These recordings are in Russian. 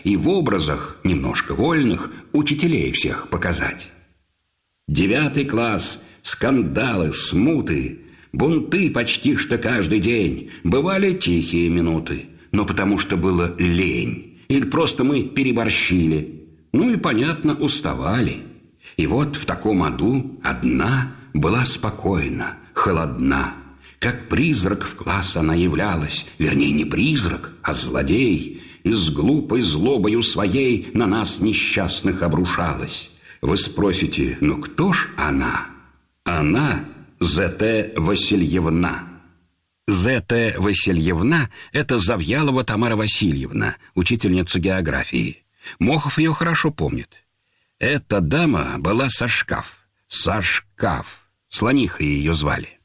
и в образах, немножко вольных, учителей всех показать. 9 класс, скандалы, смуты, бунты почти что каждый день. Бывали тихие минуты, но потому что было лень. Или просто мы переборщили. Ну и, понятно, уставали. И вот в таком аду одна была спокойна, холодна. Как призрак в класс она являлась. Вернее, не призрак, а злодей. И с глупой злобою своей на нас несчастных обрушалась. Вы спросите, ну кто ж она? Она З.Т. Васильевна. З.Т. Васильевна – это Завьялова Тамара Васильевна, учительница географии. Мохов ее хорошо помнит. Эта дама была Сашкаф. Сашкаф. Слонихой ее звали.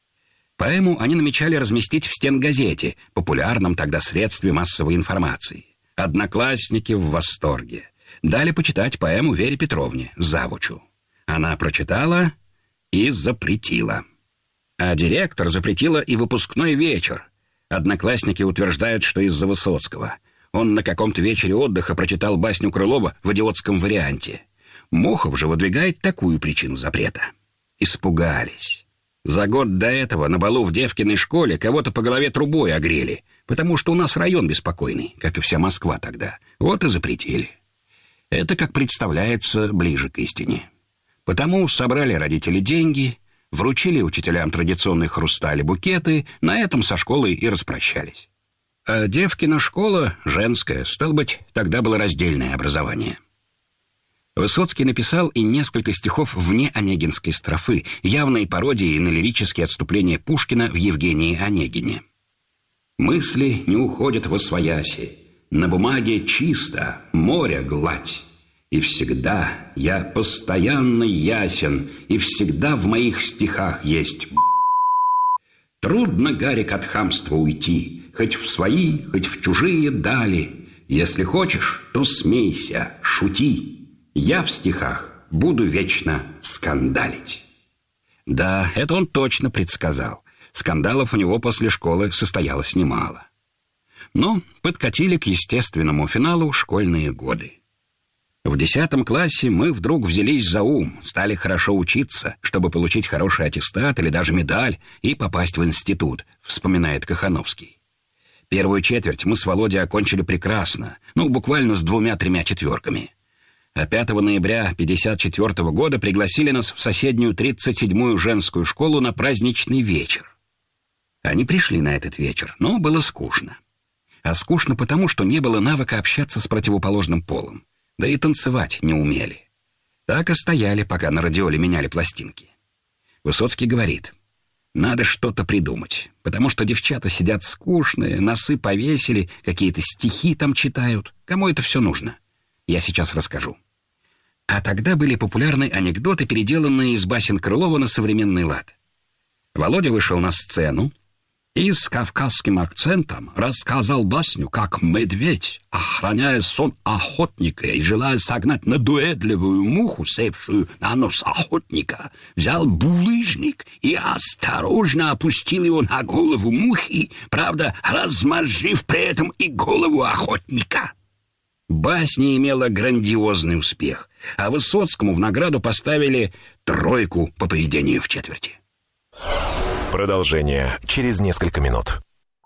Поэму они намечали разместить в стенгазете, популярном тогда средстве массовой информации. Одноклассники в восторге. Дали почитать поэму Вере Петровне, завучу. Она прочитала и запретила. А директор запретила и выпускной вечер. Одноклассники утверждают, что из-за Высоцкого. Он на каком-то вечере отдыха прочитал басню Крылова в идиотском варианте. Мохов же выдвигает такую причину запрета. Испугались. За год до этого на балу в девкиной школе кого-то по голове трубой огрели, потому что у нас район беспокойный, как и вся Москва тогда. Вот и запретили. Это, как представляется, ближе к истине. Потому собрали родители деньги, вручили учителям традиционные хрустали букеты, на этом со школой и распрощались. А девкина школа, женская, стало быть, тогда было раздельное образование. Высоцкий написал и несколько стихов вне онегинской строфы, явной пародией на лирические отступления Пушкина в Евгении Онегине. «Мысли не уходят восвояси, на бумаге чисто, море гладь. И всегда я постоянно ясен, и всегда в моих стихах есть Трудно, Гарик, от хамства уйти, хоть в свои, хоть в чужие дали. Если хочешь, то смейся, шути. Я в стихах буду вечно скандалить». Да, это он точно предсказал. Скандалов у него после школы состоялось немало. Но подкатили к естественному финалу школьные годы. В 10 классе мы вдруг взялись за ум, стали хорошо учиться, чтобы получить хороший аттестат или даже медаль и попасть в институт, вспоминает Кахановский. Первую четверть мы с Володей окончили прекрасно, буквально с 2-3 четверками. А 5 ноября 1954 года пригласили нас в соседнюю 37-ю женскую школу на праздничный вечер. Они пришли на этот вечер, но было скучно. А скучно потому, что не было навыка общаться с противоположным полом. Да и танцевать не умели. Так и стояли, пока на радиоле меняли пластинки. Высоцкий говорит: надо что-то придумать, потому что девчата сидят скучные, носы повесили, какие-то стихи там читают. Кому это все нужно? Я сейчас расскажу. А тогда были популярны анекдоты, переделанные из басен Крылова на современный лад. Володя вышел на сцену и с кавказским акцентом рассказал басню, как медведь, охраняя сон охотника и желая согнать надоедливую муху, севшую на нос охотника, взял булыжник и осторожно опустил его на голову мухи, правда, размозжив при этом и голову охотника. Басня имела грандиозный успех, а Высоцкому в награду поставили 3 по поведению в четверти. Продолжение через несколько минут.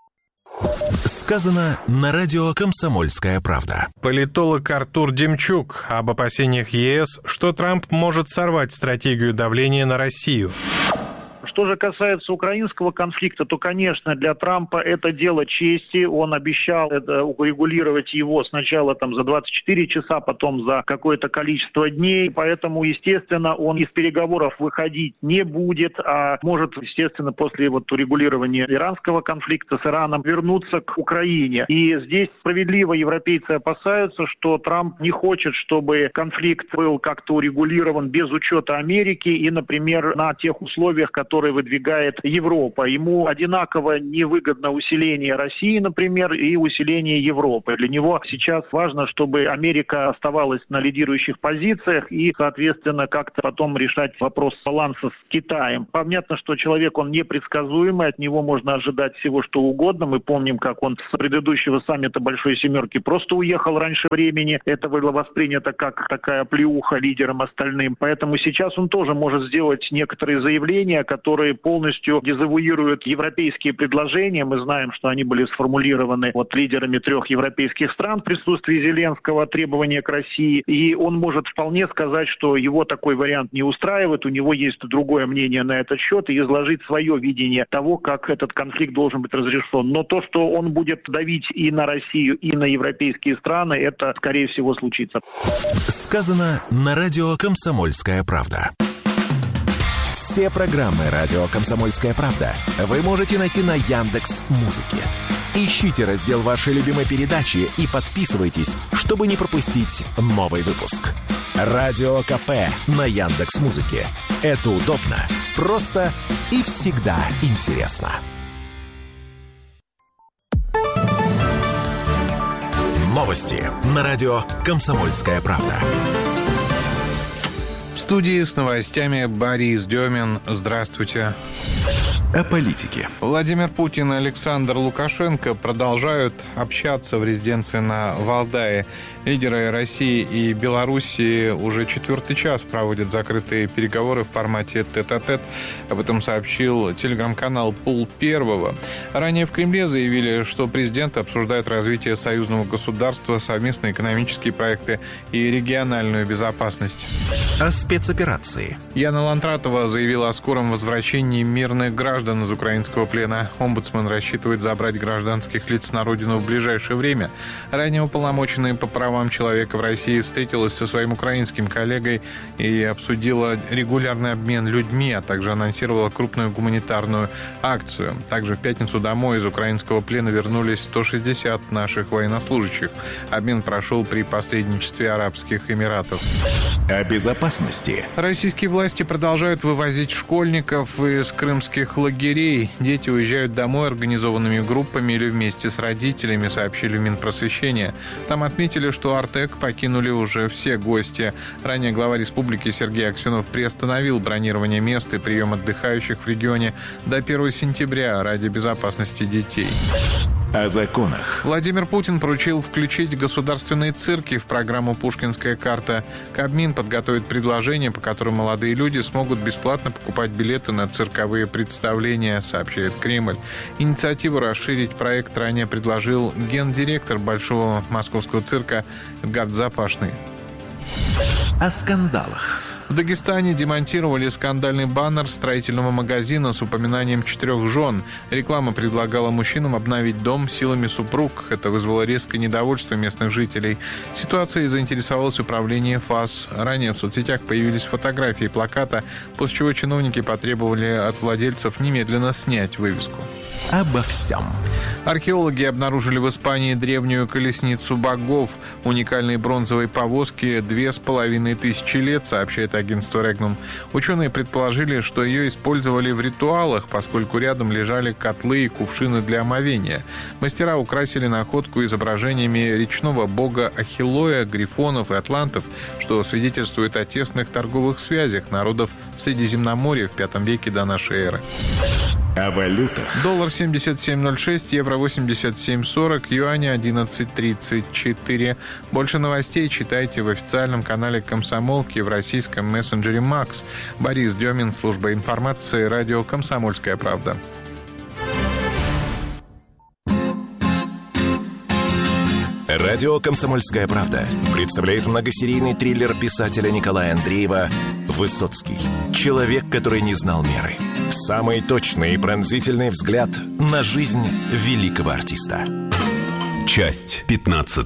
Сказано на радио «Комсомольская правда». Политолог Артур Демчук об опасениях ЕС, что Трамп может сорвать стратегию давления на Россию. Что же касается украинского конфликта, то, конечно, для Трампа это дело чести. Он обещал урегулировать его сначала за 24 часа, потом за какое-то количество дней. Поэтому, естественно, он из переговоров выходить не будет, а может, естественно, после урегулирования иранского конфликта с Ираном вернуться к Украине. И здесь справедливо европейцы опасаются, что Трамп не хочет, чтобы конфликт был как-то урегулирован без учета Америки и, например, на тех условиях, которые который выдвигает Европа. Ему одинаково невыгодно усиление России, например, и усиление Европы. Для него сейчас важно, чтобы Америка оставалась на лидирующих позициях и, соответственно, как-то потом решать вопрос баланса с Китаем. Понятно, что человек, он непредсказуемый, от него можно ожидать всего, что угодно. Мы помним, как он с предыдущего саммита Большой Семерки просто уехал раньше времени. Это было воспринято как такая плеуха лидерам остальным. Поэтому сейчас он тоже может сделать некоторые заявления, которые полностью дезавуируют европейские предложения. Мы знаем, что они были сформулированы лидерами 3 европейских стран в присутствии Зеленского, требования к России. И он может вполне сказать, что его такой вариант не устраивает, у него есть другое мнение на этот счет, и изложить свое видение того, как этот конфликт должен быть разрешен. Но то, что он будет давить и на Россию, и на европейские страны, это, скорее всего, случится. Сказано на радио «Комсомольская правда». Все программы радио «Комсомольская правда» вы можете найти на Яндекс.Музыке. Ищите раздел вашей любимой передачи и подписывайтесь, чтобы не пропустить новый выпуск. Радио КП на Яндекс.Музыке. Это удобно, просто и всегда интересно. Новости на радио «Комсомольская правда». В студии с новостями Борис Демин. Здравствуйте. О политике. Владимир Путин и Александр Лукашенко продолжают общаться в резиденции на Валдае. Лидеры России и Белоруссии уже 4-й час проводят закрытые переговоры в формате тет-а-тет. Об этом сообщил телеграм-канал «Пул Первого». Ранее в Кремле заявили, что президенты обсуждают развитие союзного государства, совместные экономические проекты и региональную безопасность. О спецоперации. Яна Лантратова заявила о скором возвращении мирных граждан из украинского плена. Омбудсмен рассчитывает забрать гражданских лиц на родину в ближайшее время. Ранее уполномоченный по правам человека в России встретилась со своим украинским коллегой и обсудила регулярный обмен людьми, а также анонсировала крупную гуманитарную акцию. Также в пятницу домой из украинского плена вернулись 160 наших военнослужащих. Обмен прошел при посредничестве Арабских Эмиратов. О безопасности. Российские власти продолжают вывозить школьников из крымских лагерей. Дети уезжают домой организованными группами или вместе с родителями, сообщили в Минпросвещения. Там отметили, что Артек покинули уже все гости. Ранее глава республики Сергей Аксенов приостановил бронирование мест и прием отдыхающих в регионе до 1 сентября ради безопасности детей. О законах. Владимир Путин поручил включить государственные цирки в программу «Пушкинская карта». Кабмин подготовит предложение, по которому молодые люди смогут бесплатно покупать билеты на цирковые представления, сообщает Кремль. Инициативу расширить проект ранее предложил гендиректор Большого московского цирка Эдгард Запашный. О скандалах. В Дагестане демонтировали скандальный баннер строительного магазина с упоминанием 4 жен. Реклама предлагала мужчинам обновить дом силами супруг. Это вызвало резкое недовольство местных жителей. Ситуацией заинтересовалось управление ФАС. Ранее в соцсетях появились фотографии плаката, после чего чиновники потребовали от владельцев немедленно снять вывеску. Обо всем. Археологи обнаружили в Испании древнюю колесницу богов. Уникальной бронзовой повозке 2500 лет, сообщает агентство Регнум. Ученые предположили, что ее использовали в ритуалах, поскольку рядом лежали котлы и кувшины для омовения. Мастера украсили находку изображениями речного бога Ахиллоя, грифонов и атлантов, что свидетельствует о тесных торговых связях народов Средиземноморья в V веке до нашей эры. О валютах. Доллар 77.06, евро 87.40, юани 11.34. Больше новостей читайте в официальном канале «Комсомолки» в российском мессенджере «Макс». Борис Демин, служба информации, радио «Комсомольская правда». Радио «Комсомольская правда» представляет многосерийный триллер писателя Николая Андреева «Высоцкий». Человек, который не знал меры. Самый точный и пронзительный взгляд на жизнь великого артиста. Часть 15.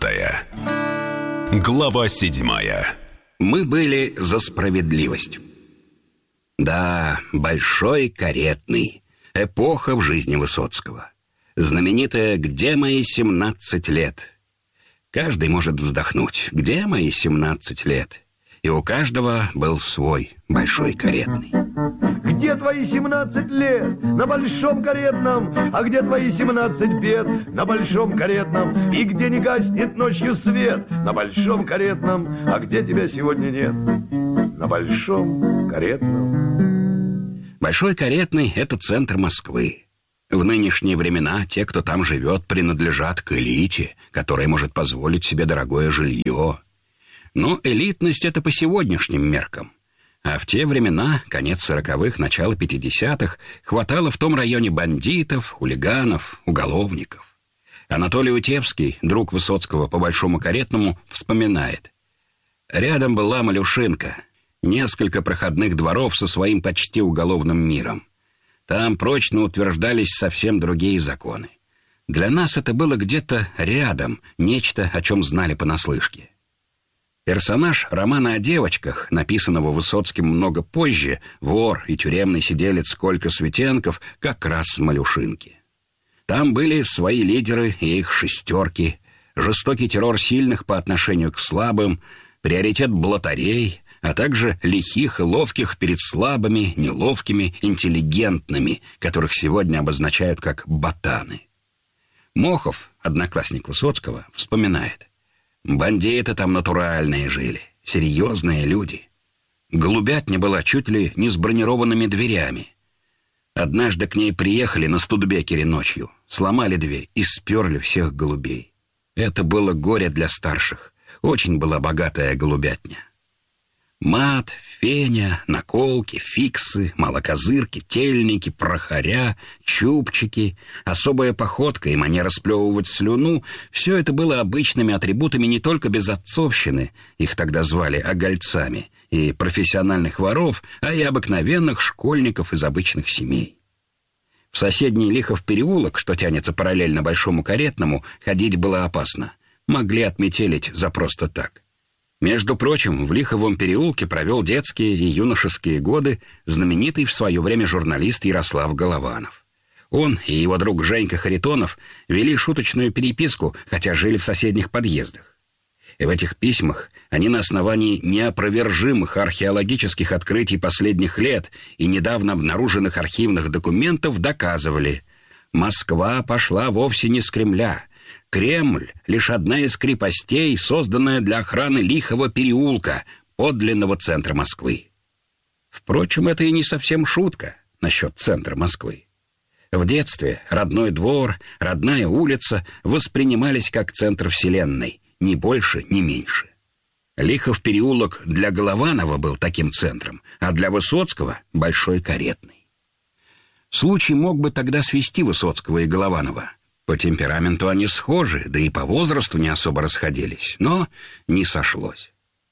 Глава 7. Мы были за справедливость. Да, большой, каретный. Эпоха в жизни Высоцкого. Знаменитая «Где мои 17 лет?». Каждый может вздохнуть. Где мои 17 лет? И у каждого был свой большой каретный. где твои 17 лет на большом каретном? А где твои 17 бед на большом каретном? И где не гаснет ночью свет на большом каретном? А где тебя сегодня нет на большом каретном? Большой каретный – это центр Москвы. В нынешние времена те, кто там живет, принадлежат к элите, которая может позволить себе дорогое жилье. Но элитность – это по сегодняшним меркам. А в те времена, конец 40-х, начало 50-х, хватало в том районе бандитов, хулиганов, уголовников. Анатолий Утевский, друг Высоцкого по Большому каретному, вспоминает. Рядом была Малюшинка, несколько проходных дворов со своим почти уголовным миром. Там прочно утверждались совсем другие законы. Для нас это было где-то рядом, нечто, о чем знали понаслышке. Персонаж романа о девочках, написанного Высоцким много позже, вор и тюремный сиделец Колька Светенков, как раз с Малюшинки. Там были свои лидеры и их шестерки, жестокий террор сильных по отношению к слабым, приоритет блатарей, а также лихих и ловких перед слабыми, неловкими, интеллигентными, которых сегодня обозначают как ботаны. Мохов, одноклассник Высоцкого, вспоминает. Бандиты там натуральные жили, серьезные люди. Голубятня была чуть ли не с бронированными дверями. Однажды к ней приехали на Студебекере ночью, сломали дверь и сперли всех голубей. Это было горе для старших. Очень была богатая голубятня. Мат, феня, наколки, фиксы, малокозырки, тельники, прохоря, чубчики, особая походка и манера сплевывать слюну — все это было обычными атрибутами не только безотцовщины, их тогда звали огольцами, и профессиональных воров, а и обыкновенных школьников из обычных семей. В соседний Лихов переулок, что тянется параллельно Большому каретному, ходить было опасно. Могли отметелить за просто так. Между прочим, в Лиховом переулке провел детские и юношеские годы знаменитый в свое время журналист Ярослав Голованов. Он и его друг Женька Харитонов вели шуточную переписку, хотя жили в соседних подъездах. И в этих письмах они на основании неопровержимых археологических открытий последних лет и недавно обнаруженных архивных документов доказывали: Москва пошла вовсе не с Кремля. Кремль — лишь одна из крепостей, созданная для охраны Лихого переулка, подлинного центра Москвы. Впрочем, это и не совсем шутка насчет центра Москвы. В детстве родной двор, родная улица воспринимались как центр вселенной, ни больше, ни меньше. Лихов переулок для Голованова был таким центром, а для Высоцкого — Большой каретный. Случай мог бы тогда свести Высоцкого и Голованова. По темпераменту они схожи, да и по возрасту не особо расходились, но не сошлось.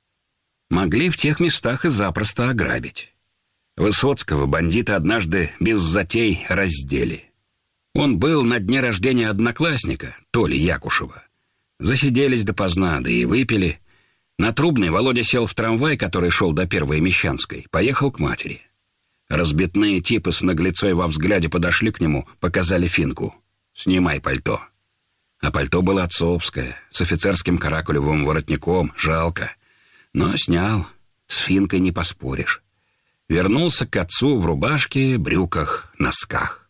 Могли в тех местах и запросто ограбить. Высоцкого бандиты однажды без затей раздели. Он был на дне рождения одноклассника, Толи Якушева. Засиделись допоздна, да и выпили. На Трубной Володя сел в трамвай, который шел до Первой Мещанской, поехал к матери. Разбитные типы с наглецой во взгляде подошли к нему, показали финку. «Снимай пальто». А пальто было отцовское, с офицерским каракулевым воротником, жалко. Но снял, с финкой не поспоришь. Вернулся к отцу в рубашке, брюках, носках.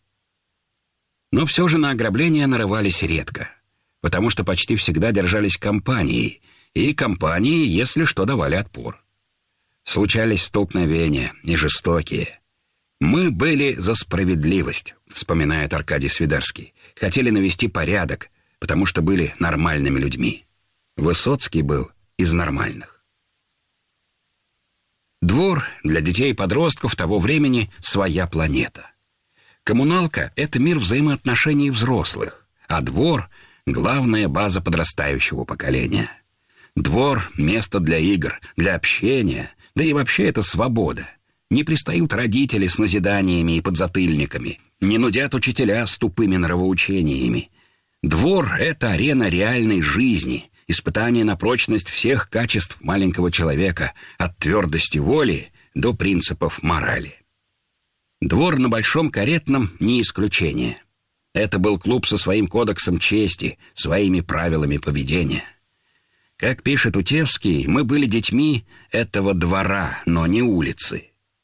Но все же на ограбления нарывались редко, потому что почти всегда держались компанией, и компании, если что, давали отпор. Случались столкновения, и жестокие. «Мы были за справедливость», — вспоминает Аркадий Свидарский. «Хотели навести порядок, потому что были нормальными людьми». Высоцкий был из нормальных. Двор для детей и подростков того времени — своя планета. Коммуналка — это мир взаимоотношений взрослых, а двор — главная база подрастающего поколения. Двор — место для игр, для общения, да и вообще это свобода. Не пристают родители с назиданиями и подзатыльниками, не нудят учителя с тупыми нравоучениями. Двор — это арена реальной жизни, испытание на прочность всех качеств маленького человека, от твердости воли до принципов морали. Двор на Большом каретном не исключение. Это был клуб со своим кодексом чести, своими правилами поведения. Как пишет Утевский, мы были детьми этого двора, но не улицы.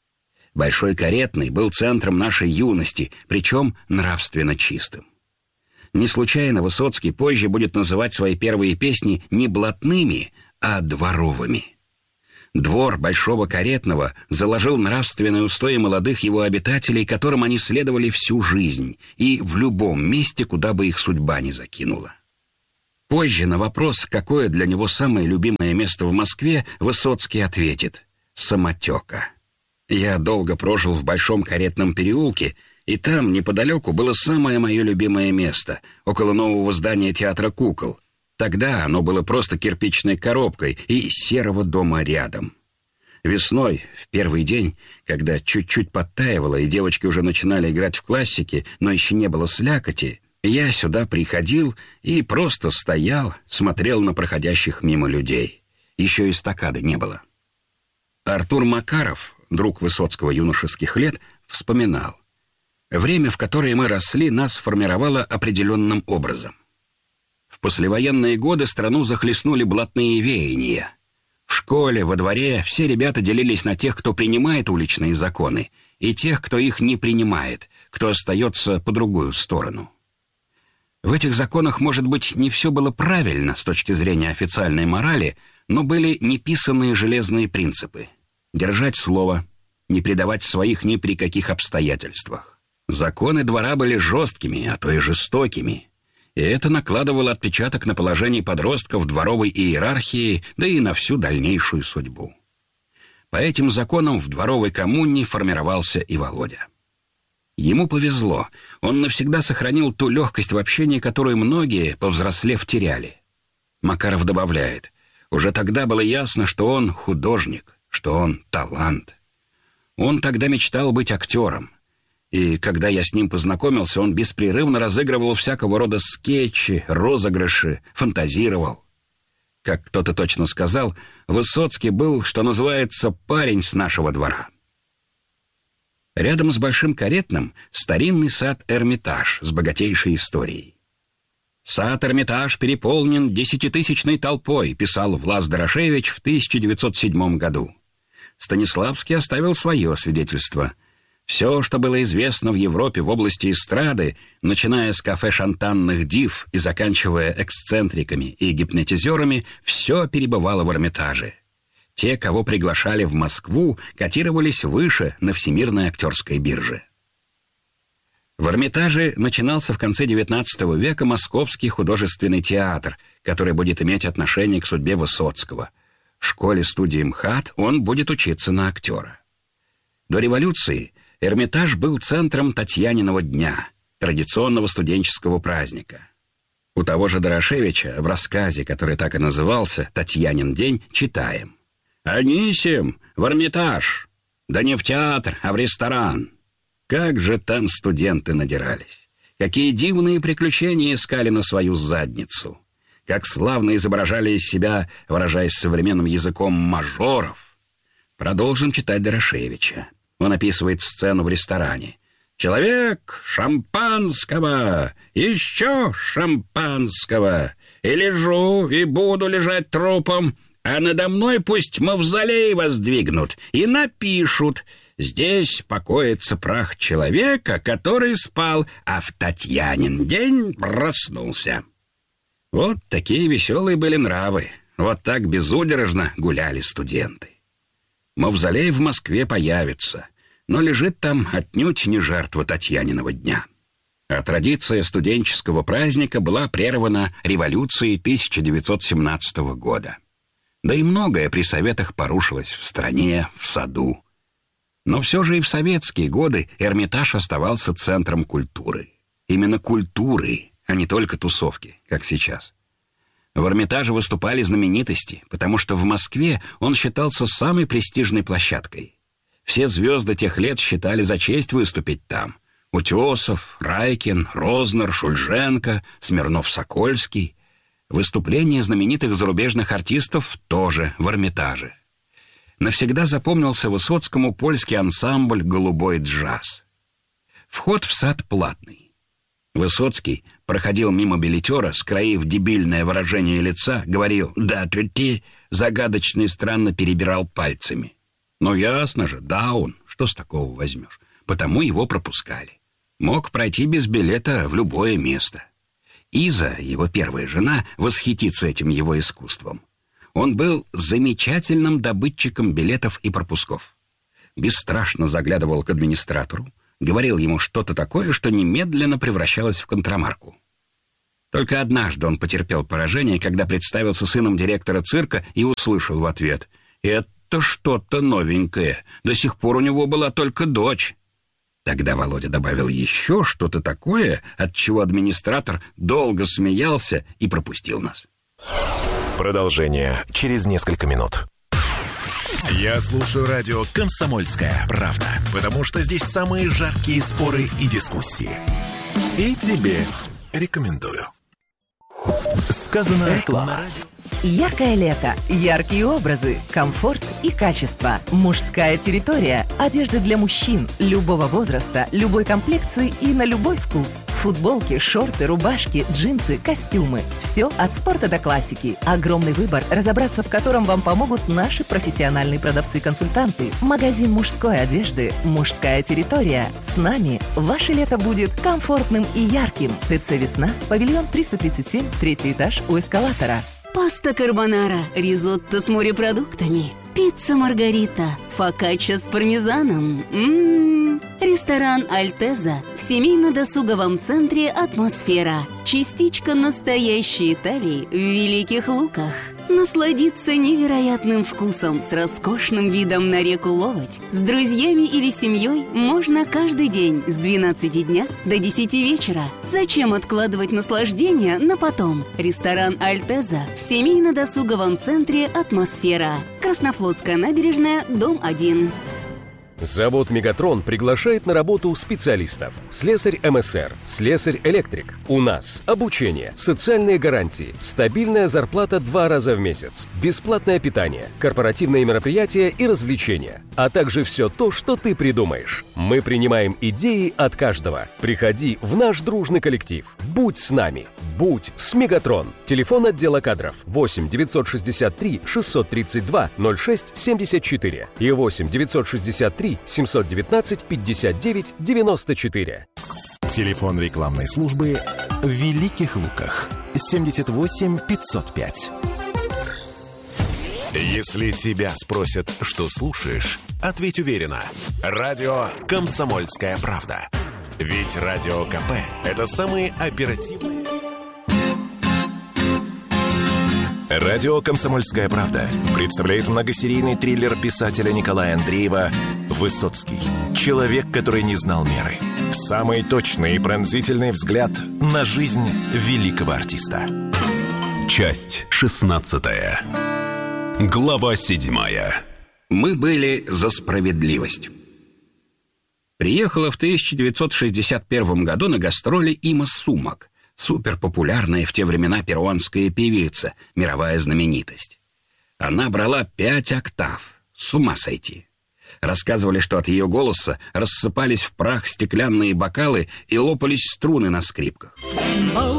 Большой Каретный был центром нашей юности, причем нравственно чистым. Не случайно Высоцкий позже будет называть свои первые песни не блатными, а дворовыми. Двор Большого Каретного заложил нравственные устои молодых его обитателей, которым они следовали всю жизнь и в любом месте, куда бы их судьба ни закинула. Позже на вопрос, какое для него самое любимое место в Москве, Высоцкий ответит: «Самотека». «Я долго прожил в Большом Каретном переулке, и там, неподалеку, было самое мое любимое место, около нового здания театра кукол. Тогда оно было просто кирпичной коробкой и серого дома рядом. Весной, в первый день, когда чуть-чуть подтаивало и девочки уже начинали играть в классики, но еще не было слякоти, я сюда приходил и просто стоял, смотрел на проходящих мимо людей. Еще эстакады не было». Артур Макаров, друг Высоцкого юношеских лет, вспоминал: «Время, в которое мы росли, нас формировало определенным образом. В послевоенные годы страну захлестнули блатные веяния. В школе, во дворе все ребята делились на тех, кто принимает уличные законы, и тех, кто их не принимает, кто остается по другую сторону. В этих законах, может быть, не все было правильно с точки зрения официальной морали, но были неписанные железные принципы: держать слово, не предавать своих ни при каких обстоятельствах. Законы двора были жесткими, а то и жестокими, и это накладывало отпечаток на положение подростков в дворовой иерархии, да и на всю дальнейшую судьбу. По этим законам в дворовой коммуне формировался и Володя. Ему повезло, он навсегда сохранил ту легкость в общении, которую многие, повзрослев, теряли. Макаров добавляет: уже тогда было ясно, что он художник, что он талант. Он тогда мечтал быть актером. И когда я с ним познакомился, он беспрерывно разыгрывал всякого рода скетчи, розыгрыши, фантазировал. Как кто-то точно сказал, Высоцкий был, что называется, парень с нашего двора. Рядом с Большим Каретным старинный сад Эрмитаж с богатейшей историей. «Сад Эрмитаж переполнен 10-тысячной толпой», писал Влас Дорошевич в 1907 году. Станиславский оставил свое свидетельство. Все, что было известно в Европе в области эстрады, начиная с кафе шантанных див и заканчивая эксцентриками и гипнотизерами, все перебывало в Эрмитаже. Те, кого приглашали в Москву, котировались выше на Всемирной актерской бирже. В Эрмитаже начинался в конце XIX века Московский художественный театр, который будет иметь отношение к судьбе Высоцкого. В школе-студии МХАТ он будет учиться на актера. До революции Эрмитаж был центром Татьяниного дня, традиционного студенческого праздника. У того же Дорошевича в рассказе, который так и назывался «Татьянин день», читаем: «Анисим, в Эрмитаж! Да не в театр, а в ресторан!» Как же там студенты надирались! Какие дивные приключения искали на свою задницу! Как славно изображали из себя, выражаясь современным языком, мажоров! Продолжим читать Дорошевича. Он описывает сцену в ресторане. «Человек, шампанского! Еще шампанского! И лежу, и буду лежать трупом, а надо мной пусть мавзолей воздвигнут и напишут: здесь покоится прах человека, который спал, а в Татьянин день проснулся». Вот такие веселые были нравы. Вот так безудержно гуляли студенты. Мавзолей в Москве появится, но лежит там отнюдь не жертва Татьяниного дня. А традиция студенческого праздника была прервана революцией 1917 года. Да и многое при советах порушилось в стране, в саду. Но все же и в советские годы Эрмитаж оставался центром культуры. Именно культуры, а не только тусовки, как сейчас. В Эрмитаже выступали знаменитости, потому что в Москве он считался самой престижной площадкой. Все звезды тех лет считали за честь выступить там. Утесов, Райкин, Рознер, Шульженко, Смирнов-Сокольский. Выступления знаменитых зарубежных артистов тоже в Эрмитаже. Навсегда запомнился Высоцкому польский ансамбль «Голубой джаз». Вход в сад платный. Высоцкий проходил мимо билетера, скроив дебильное выражение лица, говорил «да, ты», загадочно и странно перебирал пальцами. Но ясно же, даун, что с такого возьмешь. Потому его пропускали. Мог пройти без билета в любое место. Иза, его первая жена, восхитится этим его искусством. Он был замечательным добытчиком билетов и пропусков. Бесстрашно заглядывал к администратору, говорил ему что-то такое, что немедленно превращалось в контрамарку. Только однажды он потерпел поражение, когда представился сыном директора цирка и услышал в ответ: «Это что-то новенькое. До сих пор у него была только дочь». Тогда Володя добавил еще что-то такое, от чего администратор долго смеялся и пропустил нас. Продолжение через несколько минут. Я слушаю радио «Комсомольская правда», потому что здесь самые жаркие споры и дискуссии. И тебе рекомендую. Сказано на радио. Яркое лето, яркие образы, комфорт и качество. Мужская территория. Одежда для мужчин любого возраста, любой комплекции и на любой вкус. Футболки, шорты, рубашки, джинсы, костюмы. Все от спорта до классики. Огромный выбор, разобраться в котором вам помогут наши профессиональные продавцы-консультанты. Магазин мужской одежды «Мужская территория». С нами ваше лето будет комфортным и ярким. ТЦ «Весна», павильон 337, 3-й этаж у эскалатора. Паста карбонара, ризотто с морепродуктами, пицца маргарита, фокачча с пармезаном. Ресторан «Альтеза» в семейно-досуговом центре «Атмосфера». Частичка настоящей Италии в Великих Луках. Насладиться невероятным вкусом с роскошным видом на реку Ловоть с друзьями или семьей можно каждый день с 12 дня до 10 вечера. Зачем откладывать наслаждение на потом? Ресторан «Альтеза» в семейно-досуговом центре «Атмосфера». Краснофлотская набережная, дом 1. Завод «Мегатрон» приглашает на работу специалистов. Слесарь МСР, слесарь-электрик. У нас обучение, социальные гарантии, стабильная зарплата 2 раза в месяц, бесплатное питание, корпоративные мероприятия и развлечения, а также все то, что ты придумаешь. Мы принимаем идеи от каждого. Приходи в наш дружный коллектив. Будь с нами. Будь с «Мегатрон». Телефон отдела кадров 8 963 632 06 74 и 8 963 719 59 94. Телефон рекламной службы в Великих Луках 78 505. Если тебя спросят, что слушаешь, ответь уверенно. Радио «Комсомольская правда». Ведь Радио КП – это самые оперативные... Радио «Комсомольская правда» представляет многосерийный триллер писателя Николая Андреева «Высоцкий. Человек, который не знал меры». Самый точный и пронзительный взгляд на жизнь великого артиста. Часть 16. Глава 7. Мы были за справедливость. Приехала в 1961 году на гастроли Има Сумак, суперпопулярная в те времена перуанская певица, мировая знаменитость. Она брала 5 октав. С ума сойти. Рассказывали, что от ее голоса рассыпались в прах стеклянные бокалы и лопались струны на скрипках.